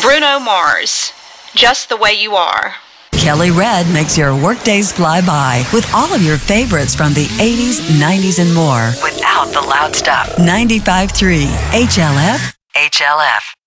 Bruno Mars, Just the Way You Are. Kelly Red makes your workdays fly by with all of your favorites from the 80s, 90s, and more. Without the loud stuff. 95.3 HLF.